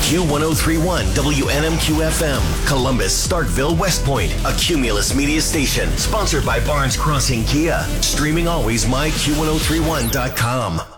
Q1031 WNMQ FM, Columbus, Starkville, West Point, a Cumulus media station, sponsored by Barnes Crossing Kia. Streaming always myQ1031.com.